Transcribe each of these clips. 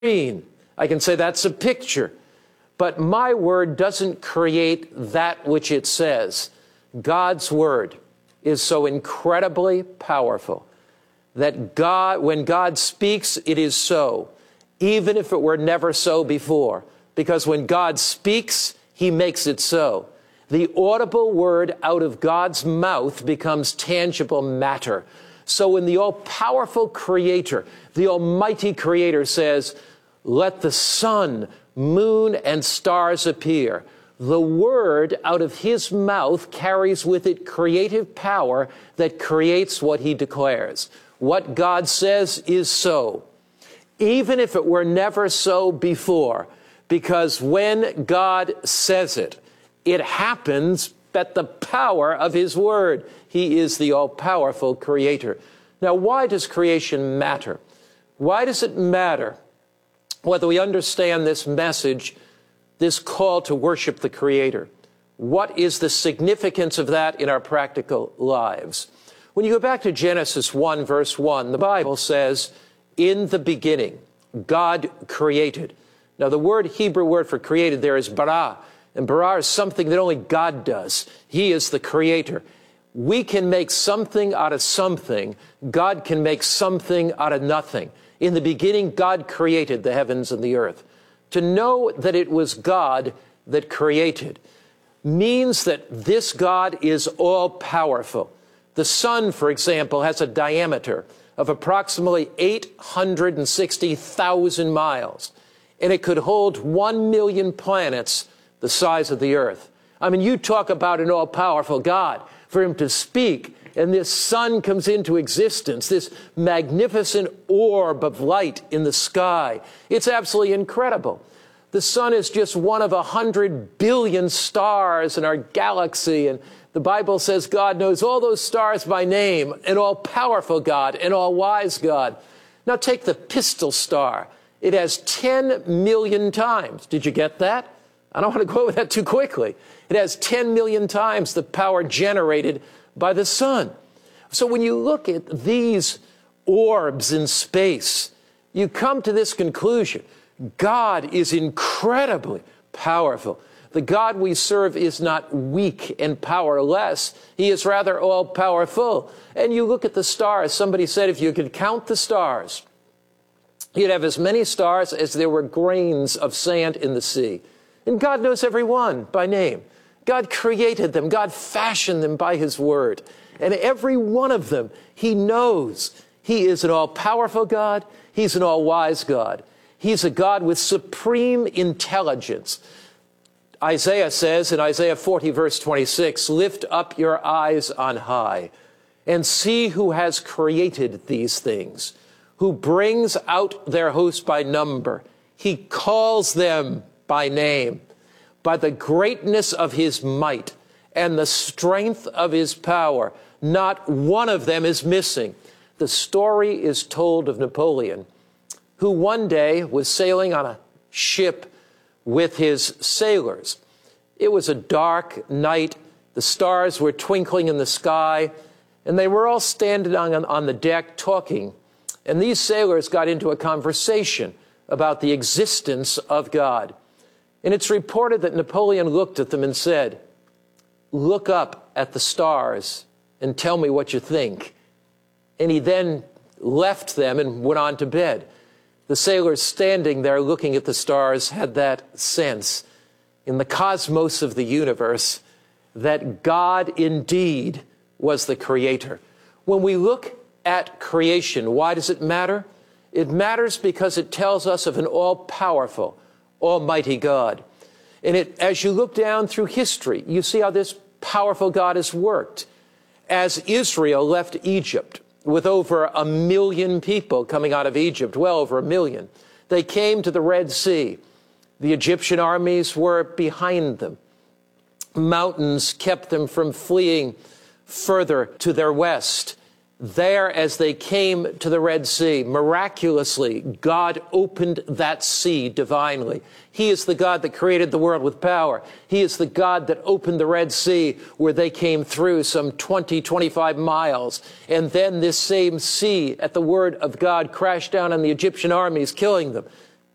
screen. I can say that's a picture. But my word doesn't create that which it says. God's word is so incredibly powerful that when God speaks, it is so, even if it were never so before. Because when God speaks, he makes it so. The audible word out of God's mouth becomes tangible matter. So when the all-powerful Creator, the Almighty Creator says, "Let the sun, moon, and stars appear," the word out of his mouth carries with it creative power that creates what he declares. What God says is so, even if it were never so before, because when God says it, it happens at the power of his word. He is the all-powerful Creator. Now, why does creation matter? Why does it matter whether we understand this message, this call to worship the Creator? What is the significance of that in our practical lives? When you go back to Genesis 1, verse 1, the Bible says, "In the beginning, God created." Now, the Hebrew word for created there is bara. And bara is something that only God does. He is the Creator. We can make something out of something. God can make something out of nothing. In the beginning, God created the heavens and the earth. To know that it was God that created means that this God is all-powerful. The sun, for example, has a diameter of approximately 860,000 miles, and it could hold 1 million planets the size of the earth. I mean, you talk about an all-powerful God. For him to speak, and this sun comes into existence, this magnificent orb of light in the sky. It's absolutely incredible. The sun is just one of 100 billion stars in our galaxy, and the Bible says God knows all those stars by name, an all-powerful God, an all-wise God. Now take the Pistol star. It has 10 million times. Did you get that? I don't want to go over that too quickly. It has 10 million times the power generated by the sun. So when you look at these orbs in space, you come to this conclusion. God is incredibly powerful. The God we serve is not weak and powerless. He is rather all-powerful. And you look at the stars. Somebody said if you could count the stars, you'd have as many stars as there were grains of sand in the sea. And God knows every one by name. God created them. God fashioned them by his word. And every one of them, he knows. He is an all-powerful God. He's an all-wise God. He's a God with supreme intelligence. Isaiah says in Isaiah 40, verse 26, "Lift up your eyes on high and see who has created these things, who brings out their host by number. He calls them by name. By the greatness of his might and the strength of his power, not one of them is missing." The story is told of Napoleon, who one day was sailing on a ship with his sailors. It was a dark night. The stars were twinkling in the sky, and they were all standing on the deck talking. And these sailors got into a conversation about the existence of God. And it's reported that Napoleon looked at them and said, "Look up at the stars and tell me what you think." And he then left them and went on to bed. The sailors standing there looking at the stars had that sense in the cosmos of the universe that God indeed was the Creator. When we look at creation, why does it matter? It matters because it tells us of an all-powerful, almighty God. And as you look down through history, you see how this powerful God has worked. As Israel left Egypt with over 1 million people coming out of Egypt, well over 1 million, they came to the Red Sea. The Egyptian armies were behind them. Mountains kept them from fleeing further to their west. There, as they came to the Red Sea, miraculously, God opened that sea divinely. He is the God that created the world with power. He is the God that opened the Red Sea where they came through some 20, 25 miles. And then this same sea, at the word of God, crashed down on the Egyptian armies, killing them.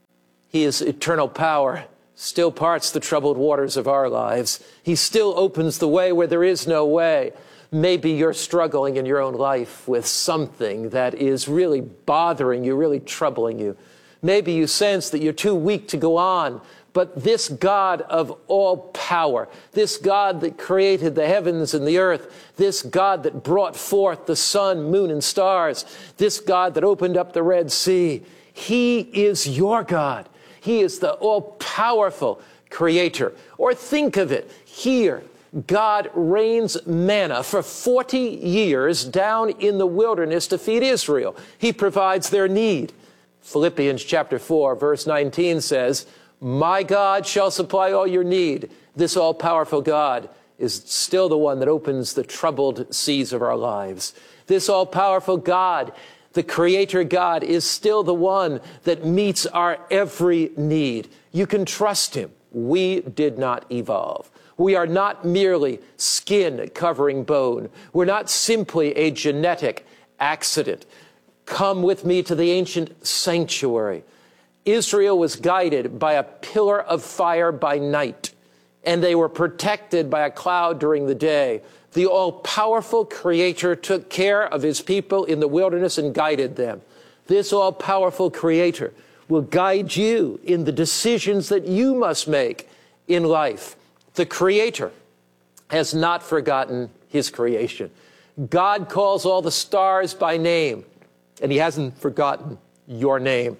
He is eternal power, still parts the troubled waters of our lives. He still opens the way where there is no way. Maybe you're struggling in your own life with something that is really bothering you, really troubling you. Maybe you sense that you're too weak to go on. But this God of all power, this God that created the heavens and the earth, this God that brought forth the sun, moon, and stars, this God that opened up the Red Sea, he is your God. He is the all-powerful creator. Or think of it, here, God rains manna for 40 years down in the wilderness to feed Israel. He provides their need. Philippians chapter 4, verse 19 says, "My God shall supply all your need." This all-powerful God is still the one that opens the troubled seas of our lives. This all-powerful God, the Creator God, is still the one that meets our every need. You can trust him. We did not evolve. We are not merely skin covering bone. We're not simply a genetic accident. Come with me to the ancient sanctuary. Israel was guided by a pillar of fire by night, and they were protected by a cloud during the day. The all-powerful Creator took care of his people in the wilderness and guided them. This all-powerful Creator will guide you in the decisions that you must make in life. The Creator has not forgotten his creation. God calls all the stars by name, and he hasn't forgotten your name.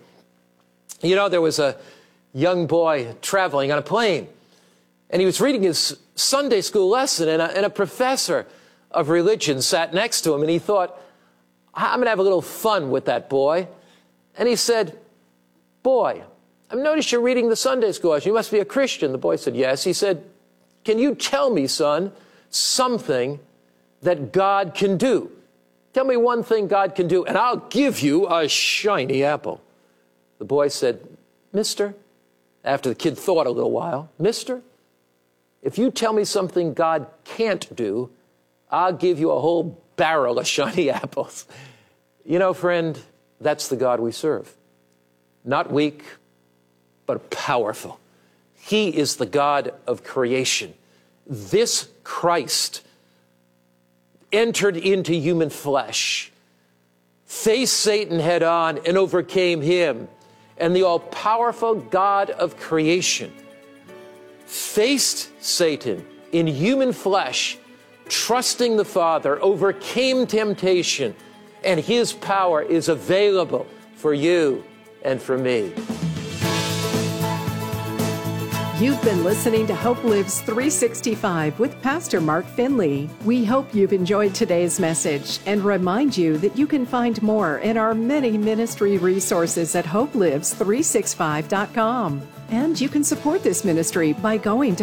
You know, there was a young boy traveling on a plane, and he was reading his Sunday school lesson, and a professor of religion sat next to him, and he thought, I'm going to have a little fun with that boy. And he said, "Boy, I've noticed you're reading the Sunday school lesson. You must be a Christian." The boy said, "Yes." He said, "Can you tell me, son, something that God can do? Tell me one thing God can do, and I'll give you a shiny apple." The boy said, "Mister," after the kid thought a little while, "Mister, if you tell me something God can't do, I'll give you a whole barrel of shiny apples." You know, friend, that's the God we serve. Not weak, but powerful. He is the God of creation. This Christ entered into human flesh, faced Satan head on, and overcame him. And the all-powerful God of creation faced Satan in human flesh, trusting the Father, overcame temptation, and his power is available for you and for me. You've been listening to Hope Lives 365 with Pastor Mark Finley. We hope you've enjoyed today's message and remind you that you can find more in our many ministry resources at hopelives365.com. And you can support this ministry by going to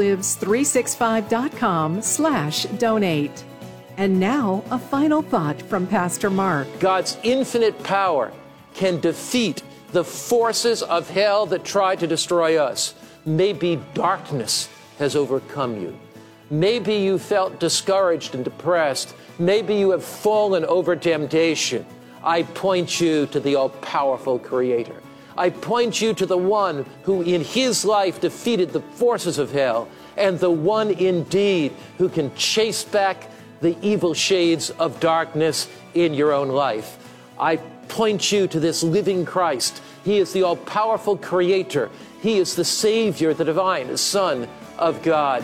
hopelives365.com/donate. And now, a final thought from Pastor Mark. God's infinite power can defeat the forces of hell that try to destroy us. Maybe darkness has overcome you. Maybe you felt discouraged and depressed. Maybe you have fallen over temptation. I point you to the all-powerful Creator. I point you to the one who in his life defeated the forces of hell, and the one indeed who can chase back the evil shades of darkness in your own life. I point you to this living Christ. He is the all-powerful Creator. He is the Savior, the divine Son of God.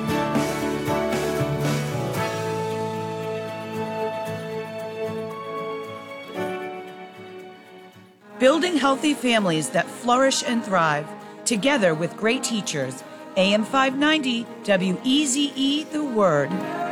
Building healthy families that flourish and thrive, together with great teachers. AM 590, WEZE, The Word.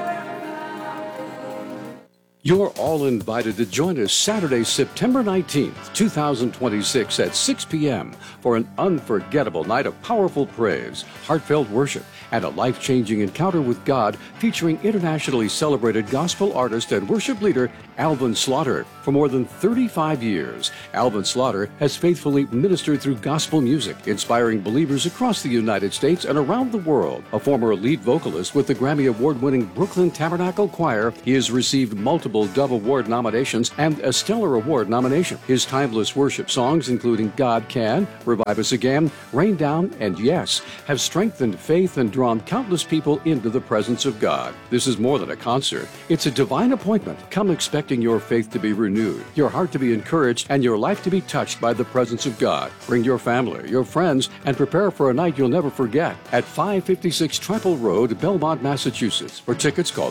You're all invited to join us Saturday, September 19th, 2026 at 6 p.m. for an unforgettable night of powerful praise, heartfelt worship, and a life-changing encounter with God featuring internationally celebrated gospel artist and worship leader Alvin Slaughter. For more than 35 years, Alvin Slaughter has faithfully ministered through gospel music, inspiring believers across the United States and around the world. A former lead vocalist with the Grammy Award-winning Brooklyn Tabernacle Choir, he has received multiple Dove Award nominations and a Stellar Award nomination. His timeless worship songs, including God Can, Revive Us Again, Rain Down, and Yes, have strengthened faith and drawn countless people into the presence of God. This is more than a concert. It's a divine appointment. Come expecting your faith to be renewed, your heart to be encouraged, and your life to be touched by the presence of God. Bring your family, your friends, and prepare for a night you'll never forget at 556 Trample Road, Belmont, Massachusetts. For tickets, call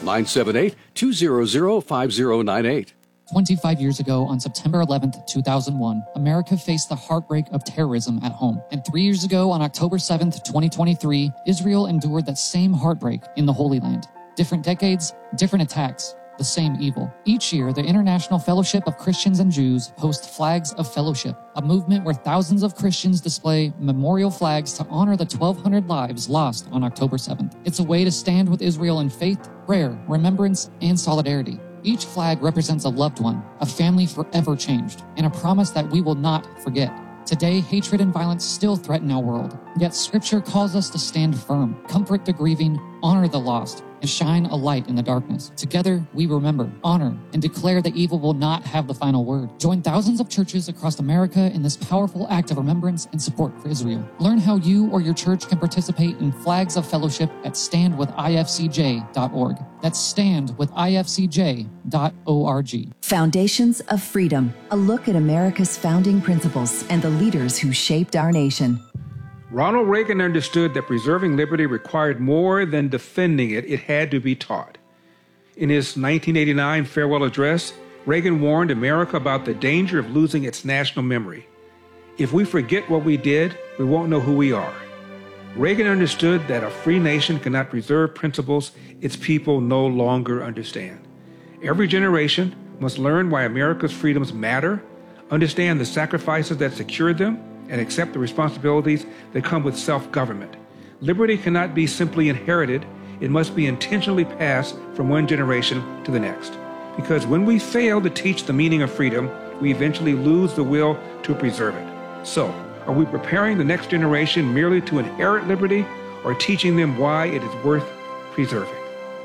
978-200-5098. 25 years ago, on September 11th, 2001, America faced the heartbreak of terrorism at home. And 3 years ago, on October 7th, 2023, Israel endured that same heartbreak in the Holy Land. Different decades, different attacks, the same evil. Each year, the International Fellowship of Christians and Jews hosts Flags of Fellowship, a movement where thousands of Christians display memorial flags to honor the 1,200 lives lost on October 7th. It's a way to stand with Israel in faith, prayer, remembrance, and solidarity. Each flag represents a loved one, a family forever changed, and a promise that we will not forget. Today, hatred and violence still threaten our world, yet Scripture calls us to stand firm, comfort the grieving, honor the lost, and shine a light in the darkness. Together, we remember, honor, and declare that evil will not have the final word. Join thousands of churches across America in this powerful act of remembrance and support for Israel. Learn how you or your church can participate in Flags of Fellowship at standwithifcj.org. That's standwithifcj.org. Foundations of Freedom, a look at America's founding principles and the leaders who shaped our nation. Ronald Reagan understood that preserving liberty required more than defending it. It had to be taught. In his 1989 farewell address, Reagan warned America about the danger of losing its national memory. If we forget what we did, we won't know who we are. Reagan understood that a free nation cannot preserve principles its people no longer understand. Every generation must learn why America's freedoms matter, understand the sacrifices that secured them, and accept the responsibilities that come with self-government. Liberty cannot be simply inherited. It must be intentionally passed from one generation to the next. Because when we fail to teach the meaning of freedom, we eventually lose the will to preserve it. So, are we preparing the next generation merely to inherit liberty, or teaching them why it is worth preserving?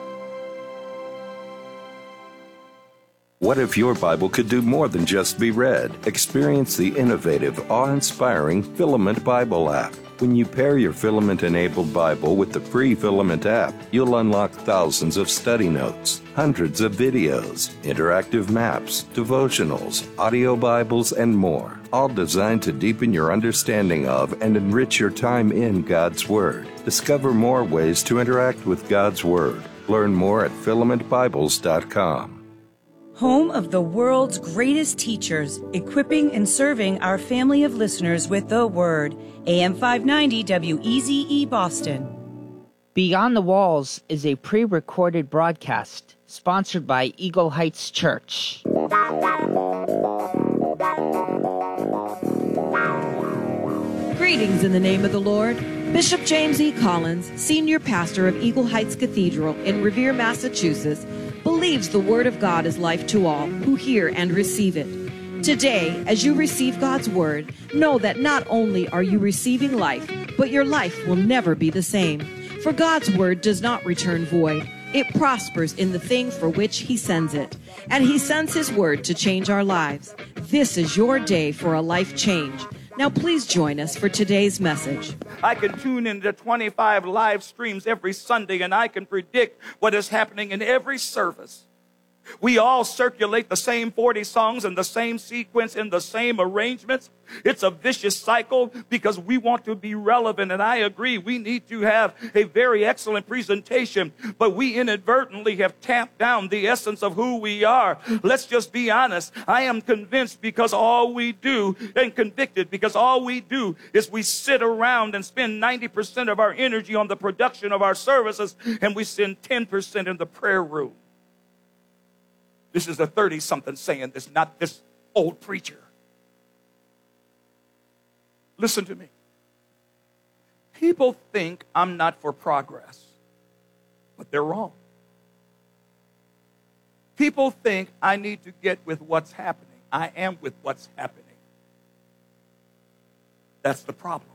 What if your Bible could do more than just be read? Experience the innovative, awe-inspiring Filament Bible app. When you pair your Filament-enabled Bible with the free Filament app, you'll unlock thousands of study notes, hundreds of videos, interactive maps, devotionals, audio Bibles, and more, all designed to deepen your understanding of and enrich your time in God's Word. Discover more ways to interact with God's Word. Learn more at filamentbibles.com. Home of the world's greatest teachers, equipping and serving our family of listeners with the Word. AM 590 WEZE Boston. Beyond the Walls is a pre-recorded broadcast sponsored by Eagle Heights Church. Greetings in the name of the Lord. Bishop James E. Collins, senior pastor of Eagle Heights Cathedral in Revere, Massachusetts, believes the Word of God is life to all who hear and receive it. Today, as you receive God's Word, know that not only are you receiving life, but your life will never be the same. For God's Word does not return void. It prospers in the thing for which He sends it. And He sends His Word to change our lives. This is your day for a life change. Now please join us for today's message. I can tune into 25 live streams every Sunday, and I can predict what is happening in every service. We all circulate the same 40 songs in the same sequence, in the same arrangements. It's a vicious cycle because we want to be relevant, and I agree we need to have a very excellent presentation, but we inadvertently have tamped down the essence of who we are. Let's just be honest. I am convinced because all we do, and convicted because all we do is we sit around and spend 90% of our energy on the production of our services, and we spend 10% in the prayer room. This is a 30-something saying this, not this old preacher. Listen to me. People think I'm not for progress, but they're wrong. People think I need to get with what's happening. I am with what's happening. That's the problem.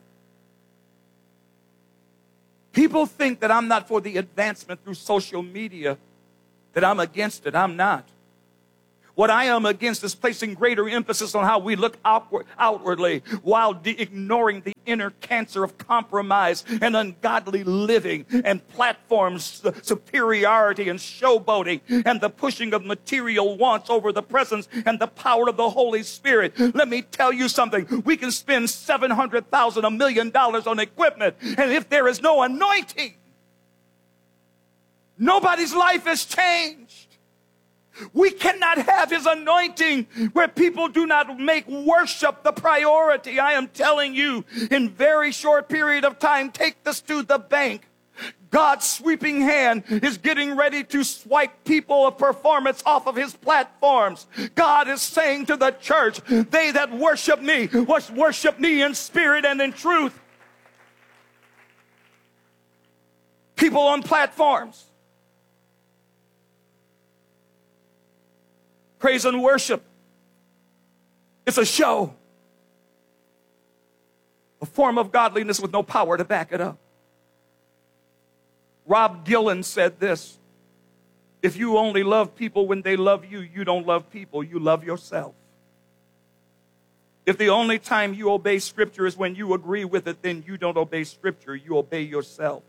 People think that I'm not for the advancement through social media, that I'm against it. I'm not. What I am against is placing greater emphasis on how we look outwardly while ignoring the inner cancer of compromise and ungodly living and platforms, superiority and showboating and the pushing of material wants over the presence and the power of the Holy Spirit. Let me tell you something. We can spend $700,000, $1 million on equipment, and if there is no anointing, nobody's life is changed. We cannot have his anointing where people do not make worship the priority. I am telling you, in very short period of time, take this to the bank. God's sweeping hand is getting ready to swipe people of performance off of his platforms. God is saying to the church, they that worship me in spirit and in truth. People on platforms. Praise and worship. It's a show. A form of godliness with no power to back it up. Rob Gillen said this: if you only love people when they love you, you don't love people, you love yourself. If the only time you obey Scripture is when you agree with it, then you don't obey Scripture, you obey yourself.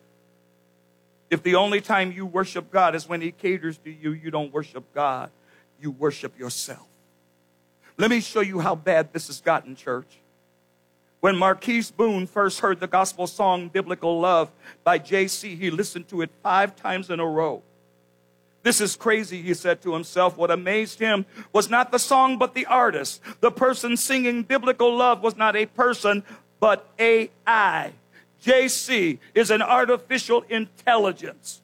If the only time you worship God is when he caters to you, you don't worship God, you worship yourself. Let me show you how bad this has gotten, church. When Marquise Boone first heard the gospel song Biblical Love by J.C., he listened to it 5 times in a row. This is crazy, he said to himself. What amazed him was not the song, but the artist. The person singing Biblical Love was not a person, but AI. J.C. is an artificial intelligence.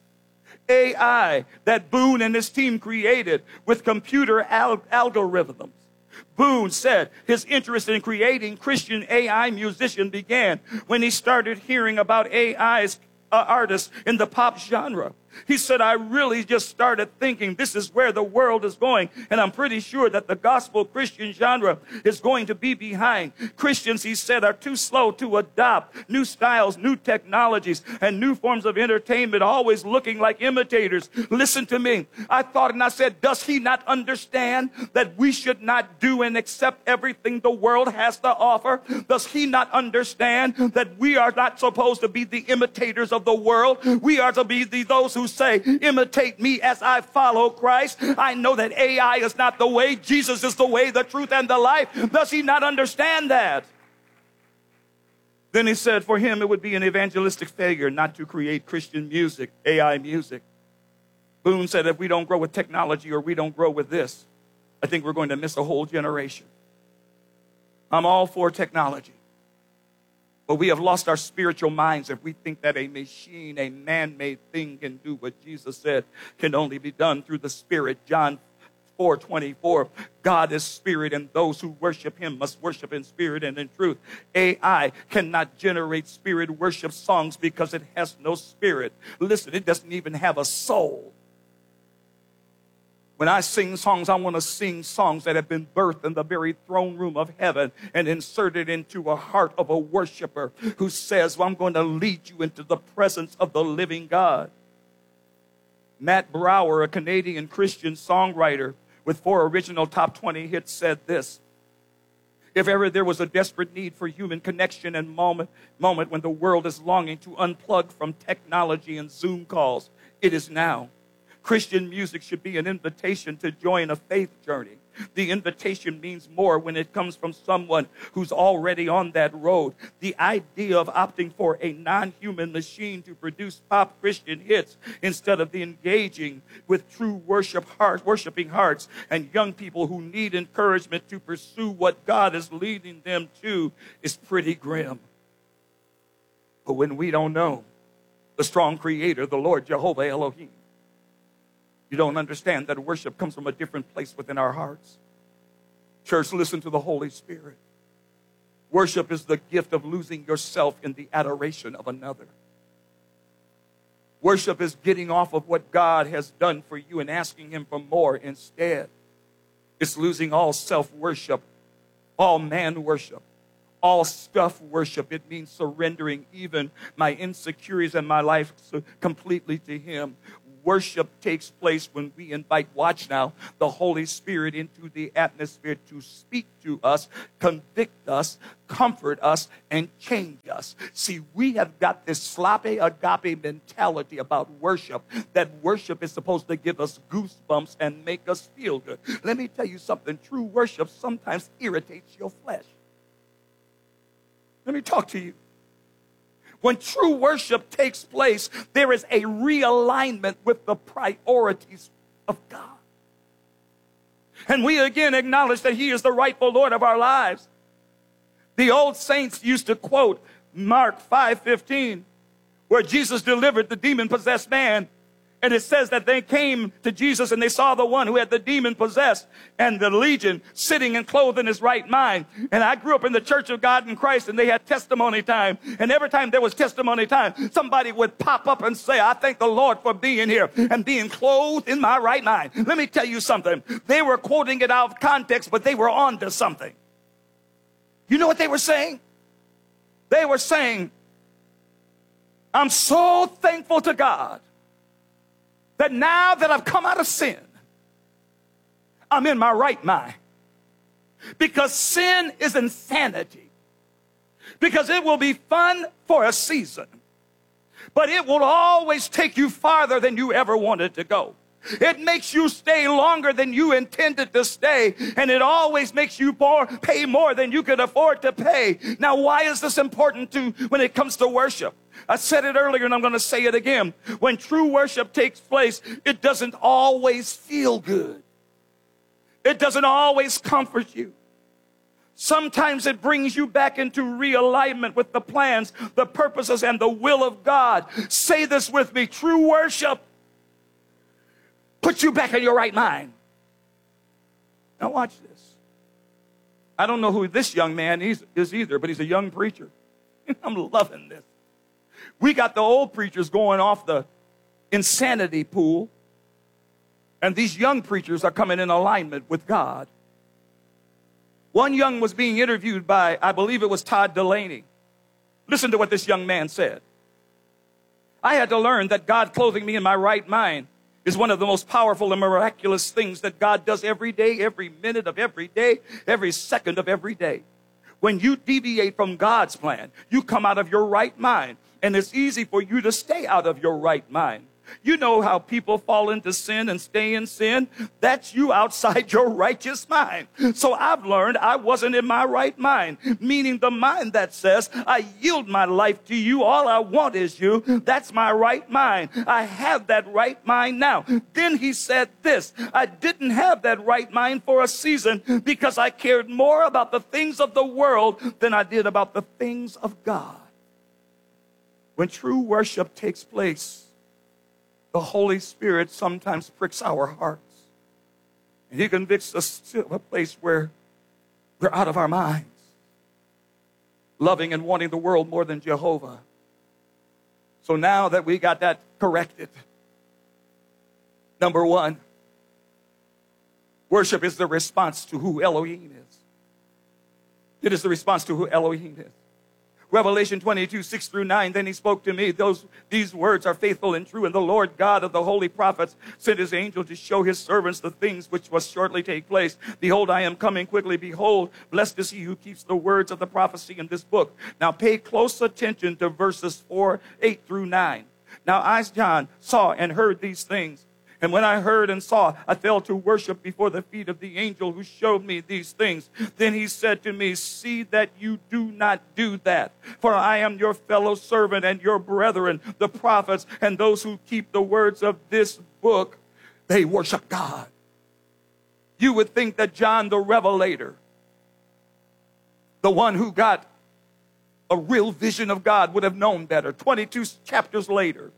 AI that Boone and his team created with computer algorithms. Boone said his interest in creating Christian AI musician began when he started hearing about AI's artists in the pop genre. He said, I really just started thinking this is where the world is going, and I'm pretty sure that the gospel Christian genre is going to be behind. Christians, he said, are too slow to adopt new styles, new technologies, and new forms of entertainment, always looking like imitators. Listen to me. I thought and I said, does he not understand that we should not do and accept everything the world has to offer? Does he not understand that we are not supposed to be the imitators of the world? We are to be those who say, imitate me as I follow Christ. I know that AI is not the way. Jesus is the way, the truth, and the life. Does he not understand that? Then he said for him it would be an evangelistic failure not to create Christian music, AI music. Boone said if we don't grow with technology or we don't grow with this, I think we're going to miss a whole generation. I'm all for technology. But we have lost our spiritual minds if we think that a machine, a man-made thing can do what Jesus said can only be done through the Spirit. John 4:24, God is spirit, and those who worship him must worship in spirit and in truth. AI cannot generate spirit worship songs because it has no spirit. Listen, it doesn't even have a soul. When I sing songs, I want to sing songs that have been birthed in the very throne room of heaven and inserted into a heart of a worshiper who says, well, I'm going to lead you into the presence of the living God. Matt Brower, a Canadian Christian songwriter with 4 original top 20 hits, said this: if ever there was a desperate need for human connection and moment when the world is longing to unplug from technology and Zoom calls, it is now. Christian music should be an invitation to join a faith journey. The invitation means more when it comes from someone who's already on that road. The idea of opting for a non-human machine to produce pop Christian hits instead of the engaging with true worshiping hearts and young people who need encouragement to pursue what God is leading them to is pretty grim. But when we don't know the strong creator, the Lord Jehovah Elohim, you don't understand that worship comes from a different place within our hearts. Church, listen to the Holy Spirit. Worship is the gift of losing yourself in the adoration of another. Worship is getting off of what God has done for you and asking him for more instead. It's losing all self-worship, all man worship, all stuff worship. It means surrendering even my insecurities and my life completely to him. Worship takes place when we invite, watch now, the Holy Spirit into the atmosphere to speak to us, convict us, comfort us, and change us. See, we have got this sloppy agape mentality about worship, that worship is supposed to give us goosebumps and make us feel good. Let me tell you something. True worship sometimes irritates your flesh. Let me talk to you. When true worship takes place, there is a realignment with the priorities of God. And we again acknowledge that he is the rightful Lord of our lives. The old saints used to quote Mark 5:15, where Jesus delivered the demon-possessed man. And it says that they came to Jesus and they saw the one who had the demon possessed and the legion sitting and clothed in his right mind. And I grew up in the Church of God in Christ, and they had testimony time. And every time there was testimony time, somebody would pop up and say, I thank the Lord for being here and being clothed in my right mind. Let me tell you something. They were quoting it out of context, but they were on to something. You know what they were saying? They were saying, I'm so thankful to God that now that I've come out of sin, I'm in my right mind. Because sin is insanity. Because it will be fun for a season, but it will always take you farther than you ever wanted to go. It makes you stay longer than you intended to stay, and it always makes you pay more than you could afford to pay. Now, why is this important when it comes to worship? I said it earlier, and I'm going to say it again. When true worship takes place, it doesn't always feel good. It doesn't always comfort you. Sometimes it brings you back into realignment with the plans, the purposes, and the will of God. Say this with me. True worship puts you back in your right mind. Now watch this. I don't know who this young man is either, but he's a young preacher. I'm loving this. We got the old preachers going off the insanity pool, and these young preachers are coming in alignment with God. One young was being interviewed by, I believe it was Todd Delaney. Listen to what this young man said. I had to learn that God clothing me in my right mind is one of the most powerful and miraculous things that God does every day, every minute of every day, every second of every day. When you deviate from God's plan, you come out of your right mind, and it's easy for you to stay out of your right mind. You know how people fall into sin and stay in sin? That's you outside your righteous mind. So I've learned I wasn't in my right mind, meaning the mind that says, I yield my life to you. All I want is you. That's my right mind. I have that right mind now. Then he said this, I didn't have that right mind for a season because I cared more about the things of the world than I did about the things of God. When true worship takes place, the Holy Spirit sometimes pricks our hearts. And he convicts us to a place where we're out of our minds, loving and wanting the world more than Jehovah. So now that we got that corrected, number one, worship is the response to who Elohim is. It is the response to who Elohim is. Revelation 22:6-9, then he spoke to me, these words are faithful and true, and the Lord God of the holy prophets sent his angel to show his servants the things which must shortly take place. Behold, I am coming quickly. Behold, blessed is he who keeps the words of the prophecy in this book. Now pay close attention to verses 8-9. Now I, John, saw and heard these things. And when I heard and saw, I fell to worship before the feet of the angel who showed me these things. Then he said to me, see that you do not do that. For I am your fellow servant and your brethren, the prophets, and those who keep the words of this book. They worship God. You would think that John the Revelator, the one who got a real vision of God, would have known better. 22 chapters later,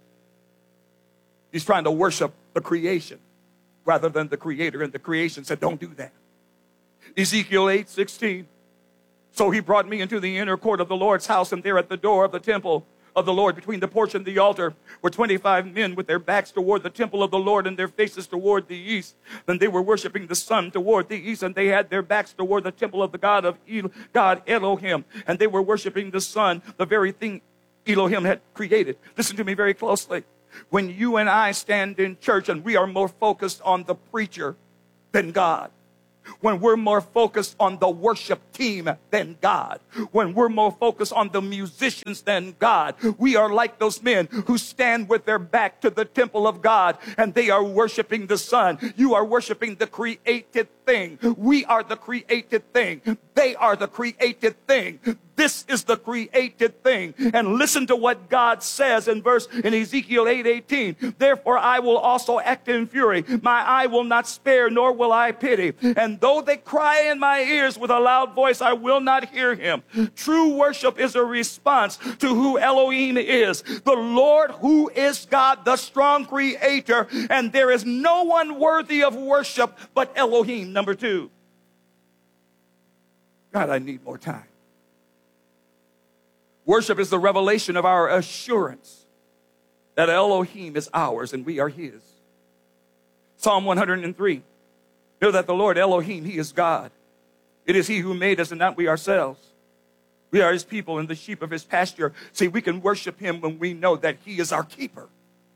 he's trying to worship the creation rather than the creator, and the creation said, don't do that. Ezekiel 8:16. So he brought me into the inner court of the Lord's house, and there at the door of the temple of the Lord. Between the porch and the altar were 25 men with their backs toward the temple of the Lord and their faces toward the east. Then they were worshiping the sun toward the east, and they had their backs toward the temple of the God Elohim. And they were worshiping the sun, the very thing Elohim had created. Listen to me very closely. When you and I stand in church and we are more focused on the preacher than God, when we're more focused on the worship team than God, when we're more focused on the musicians than God, we are like those men who stand with their back to the temple of God and they are worshiping the sun. You are worshiping the created thing. We are the created thing. They are the created thing. This is the created thing. And listen to what God says in Ezekiel 8:18. Therefore I will also act in fury. My eye will not spare, nor will I pity. And though they cry in my ears with a loud voice, I will not hear him. True worship is a response to who Elohim is. The Lord who is God, the strong creator. And there is no one worthy of worship but Elohim. Number two. God, I need more time. Worship is the revelation of our assurance that Elohim is ours and we are his. Psalm 103. Know that the Lord Elohim, he is God. It is he who made us and not we ourselves. We are his people and the sheep of his pasture. See, we can worship him when we know that he is our keeper.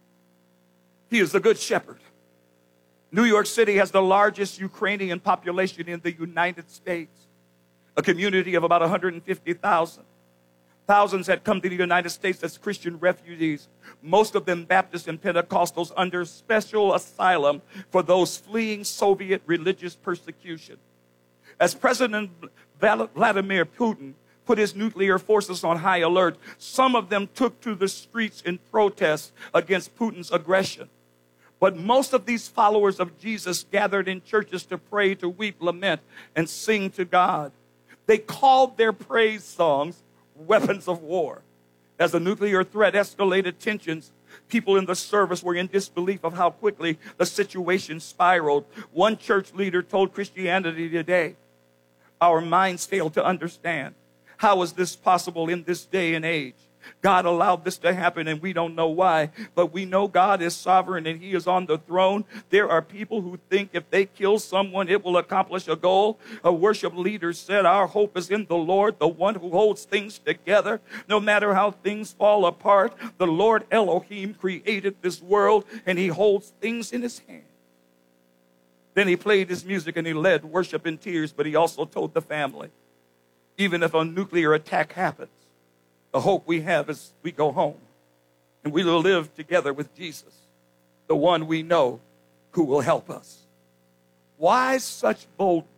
He is the good shepherd. New York City has the largest Ukrainian population in the United States, a community of about 150,000. Thousands had come to the United States as Christian refugees, most of them Baptists and Pentecostals, under special asylum for those fleeing Soviet religious persecution. As President Vladimir Putin put his nuclear forces on high alert, some of them took to the streets in protest against Putin's aggression. But most of these followers of Jesus gathered in churches to pray, to weep, lament, and sing to God. They called their praise songs weapons of war. As the nuclear threat escalated tensions, people in the service were in disbelief of how quickly the situation spiraled. One church leader told Christianity Today, our minds fail to understand. How is this possible in this day and age? God allowed this to happen and we don't know why, but we know God is sovereign and he is on the throne. There are people who think if they kill someone, it will accomplish a goal. A worship leader said, our hope is in the Lord, the one who holds things together. No matter how things fall apart, the Lord Elohim created this world and he holds things in his hand. Then he played his music and he led worship in tears, but he also told the family, even if a nuclear attack happens, the hope we have is we go home and we will live together with Jesus, the one we know who will help us. Why such boldness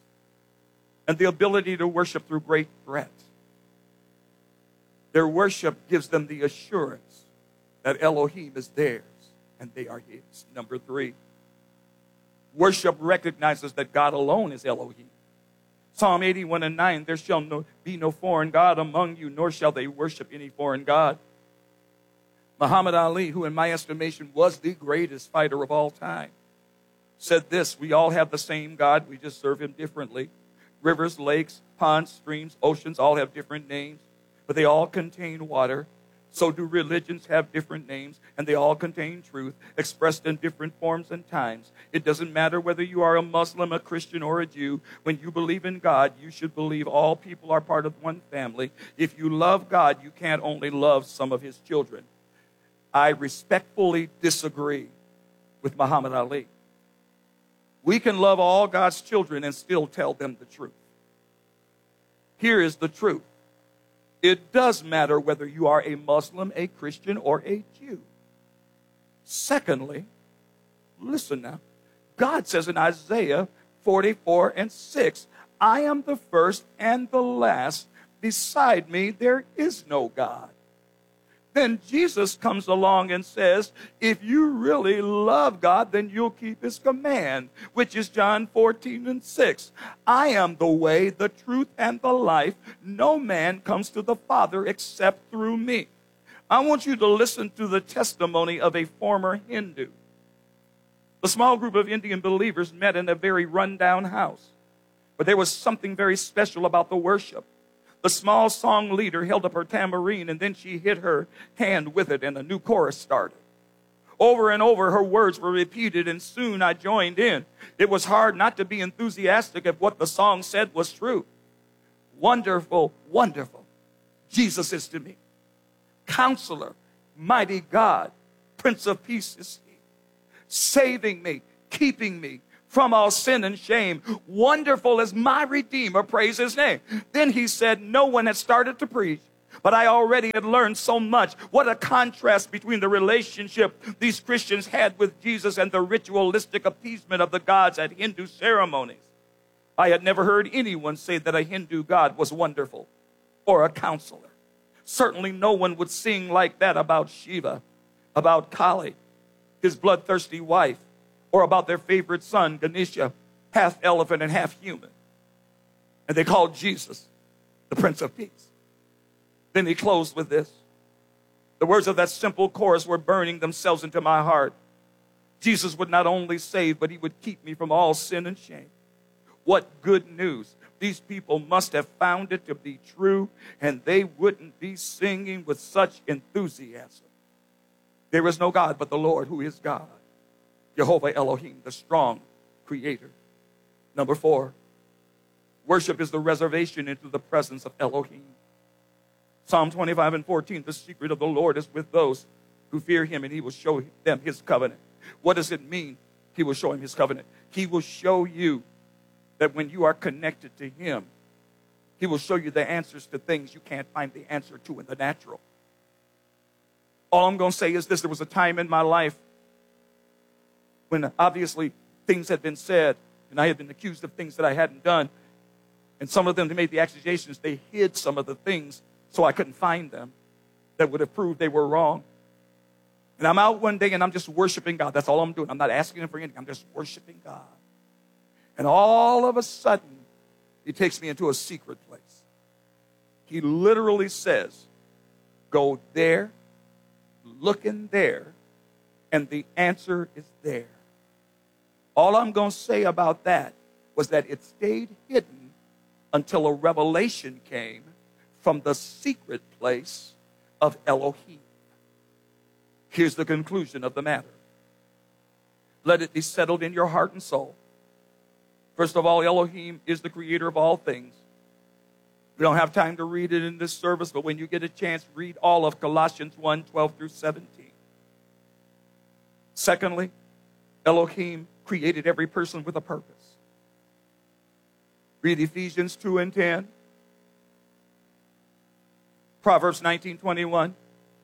and the ability to worship through great threat? Their worship gives them the assurance that Elohim is theirs and they are his. Number three, worship recognizes that God alone is Elohim. Psalm 81:9, there shall be no foreign God among you, nor shall they worship any foreign God. Muhammad Ali, who in my estimation was the greatest fighter of all time, said this, we all have the same God, we just serve him differently. Rivers, lakes, ponds, streams, oceans all have different names, but they all contain water. So do religions have different names, and they all contain truth, expressed in different forms and times. It doesn't matter whether you are a Muslim, a Christian, or a Jew. When you believe in God, you should believe all people are part of one family. If you love God, you can't only love some of his children. I respectfully disagree with Muhammad Ali. We can love all God's children and still tell them the truth. Here is the truth. It does matter whether you are a Muslim, a Christian, or a Jew. Secondly, listen now. God says in Isaiah 44:6, I am the first and the last. Beside me, there is no God. Then Jesus comes along and says, if you really love God, then you'll keep his command, which is John 14:6. I am the way, the truth, and the life. No man comes to the Father except through me. I want you to listen to the testimony of a former Hindu. The small group of Indian believers met in a very rundown house, but there was something very special about the worship. The small song leader held up her tambourine, and then she hit her hand with it, and a new chorus started. Over and over, her words were repeated, and soon I joined in. It was hard not to be enthusiastic if what the song said was true. Wonderful, wonderful, Jesus is to me. Counselor, mighty God, Prince of Peace is he. Saving me, keeping me from all sin and shame. Wonderful is my Redeemer, praise his name. Then he said, no one had started to preach, but I already had learned so much. What a contrast between the relationship these Christians had with Jesus and the ritualistic appeasement of the gods at Hindu ceremonies. I had never heard anyone say that a Hindu god was wonderful or a counselor. Certainly no one would sing like that about Shiva, about Kali, his bloodthirsty wife, or about their favorite son, Ganesha, half elephant and half human. And they called Jesus the Prince of Peace. Then he closed with this. The words of that simple chorus were burning themselves into my heart. Jesus would not only save, but he would keep me from all sin and shame. What good news. These people must have found it to be true, and they wouldn't be singing with such enthusiasm. There is no God but the Lord, who is God. Jehovah Elohim, the strong creator. Number 4, worship is the reservation into the presence of Elohim. Psalm 25:14, the secret of the Lord is with those who fear him, and he will show them his covenant. What does it mean? He will show him his covenant. He will show you that when you are connected to him, he will show you the answers to things you can't find the answer to in the natural. All I'm going to say is this. There was a time in my life when obviously things had been said, and I had been accused of things that I hadn't done. And some of them, they made the accusations, they hid some of the things so I couldn't find them that would have proved they were wrong. And I'm out one day and I'm just worshiping God. That's all I'm doing. I'm not asking him for anything. I'm just worshiping God. And all of a sudden, he takes me into a secret place. He literally says, go there, look in there, and the answer is there. All I'm going to say about that was that it stayed hidden until a revelation came from the secret place of Elohim. Here's the conclusion of the matter. Let it be settled in your heart and soul. First of all, Elohim is the creator of all things. We don't have time to read it in this service, but when you get a chance, read all of Colossians 1:12 through 17. Secondly, Elohim created every person with a purpose. Read Ephesians 2:10, Proverbs 19:21,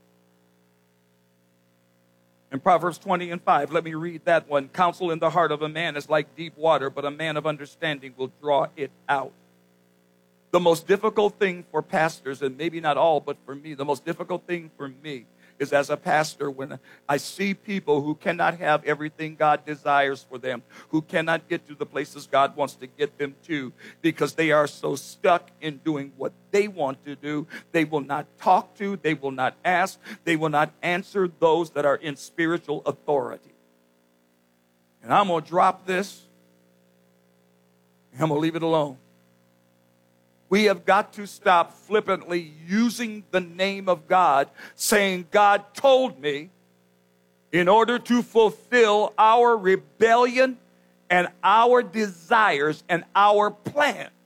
and Proverbs 20:5. Let me read that one. Counsel in the heart of a man is like deep water, but a man of understanding will draw it out. The most difficult thing for pastors, and maybe not all, but for me, the most difficult thing for me is as a pastor when I see people who cannot have everything God desires for them, who cannot get to the places God wants to get them to because they are so stuck in doing what they want to do. They will not talk to, they will not ask, they will not answer those that are in spiritual authority. And I'm going to drop this, and I'm going to leave it alone. We have got to stop flippantly using the name of God, saying, God told me, in order to fulfill our rebellion and our desires and our plans.